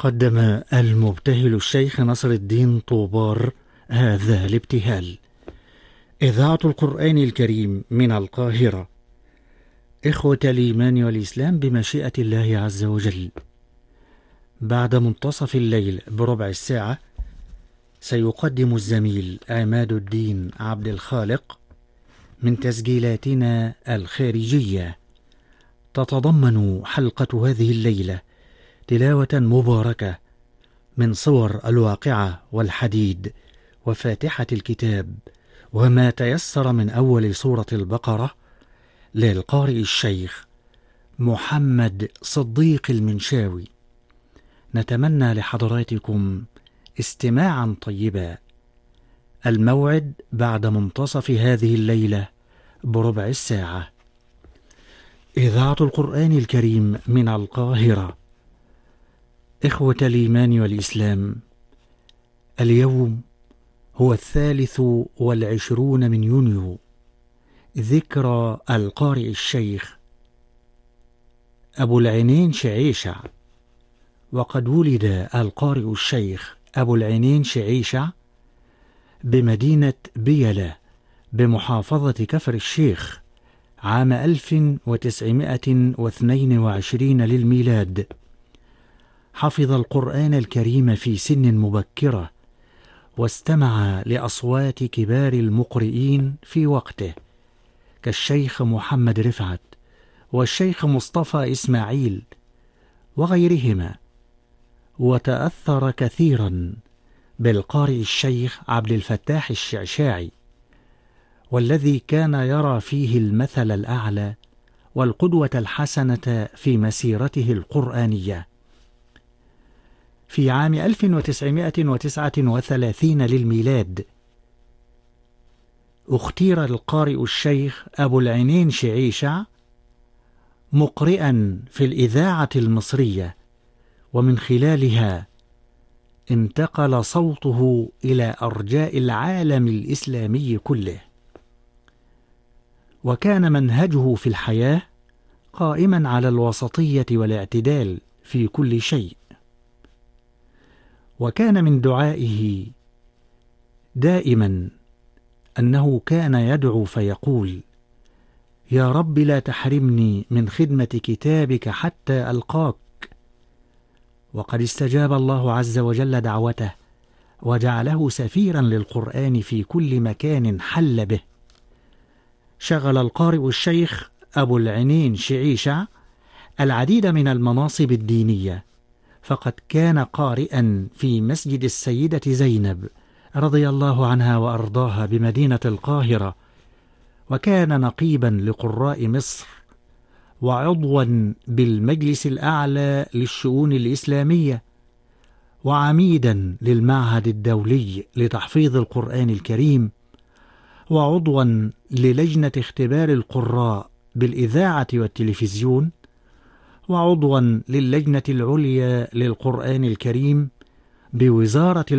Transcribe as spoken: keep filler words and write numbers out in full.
قدم المبتهل الشيخ نصر الدين طوبار هذا الابتهال. إذاعة القرآن الكريم من القاهرة. إخوة الإيمان والإسلام بمشيئة الله عز وجل، بعد منتصف الليل بربع الساعة سيقدم الزميل عماد الدين عبد الخالق من تسجيلاتنا الخارجية، تتضمن حلقة هذه الليلة تلاوة مباركة من صور الواقعة والحديد وفاتحة الكتاب وما تيسر من أول سورة البقرة للقارئ الشيخ محمد صديق المنشاوي. نتمنى لحضراتكم استماعا طيبا. الموعد بعد منتصف هذه الليلة بربع الساعة. إذاعة القرآن الكريم من القاهرة. إخوة الإيمان والإسلام، اليوم هو الثالث والعشرون من يونيو، ذكرى القارئ الشيخ أبو العينين شعيشع. وقد ولد القارئ الشيخ أبو العينين شعيشع بمدينة بيلة بمحافظة كفر الشيخ عام ألف وتسعمائة واثنين وعشرين للميلاد. حفظ القرآن الكريم في سن مبكرة، واستمع لأصوات كبار المقرئين في وقته كالشيخ محمد رفعت والشيخ مصطفى إسماعيل وغيرهما، وتأثر كثيرا بالقارئ الشيخ عبد الفتاح الشعشاعي، والذي كان يرى فيه المثل الأعلى والقدوة الحسنة في مسيرته القرآنية. في عام ألف وتسعمائة وتسعة وثلاثين للميلاد اختير القارئ الشيخ أبو العينين شعيشع مقرئا في الإذاعة المصرية، ومن خلالها انتقل صوته إلى أرجاء العالم الإسلامي كله. وكان منهجه في الحياة قائما على الوسطية والاعتدال في كل شيء. وكان من دعائه دائما أنه كان يدعو فيقول: يا رب لا تحرمني من خدمة كتابك حتى ألقاك. وقد استجاب الله عز وجل دعوته وجعله سفيرا للقرآن في كل مكان حل به. شغل القارئ الشيخ أبو العينين شعيشع العديد من المناصب الدينية، فقد كان قارئا في مسجد السيدة زينب رضي الله عنها وأرضاها بمدينة القاهرة، وكان نقيبا لقراء مصر، وعضوا بالمجلس الأعلى للشؤون الإسلامية، وعميدا للمعهد الدولي لتحفيظ القرآن الكريم، وعضوا للجنة اختبار القراء بالإذاعة والتلفزيون، وعضوا للجنة العليا للقرآن الكريم بوزارة